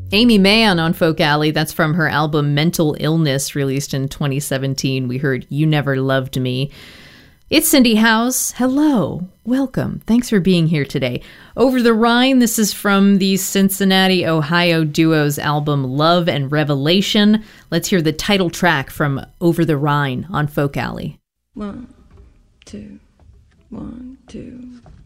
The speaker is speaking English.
Amy Mann on Folk Alley, that's from her album Mental Illness, released in 2017. We heard You Never Loved Me. It's Cindy Howes. Hello. Welcome. Thanks for being here today. Over the Rhine, this is from the Cincinnati, Ohio duo's album Love and Revelation. Let's hear the title track from Over the Rhine on Folk Alley. 1, 2, 1, 2.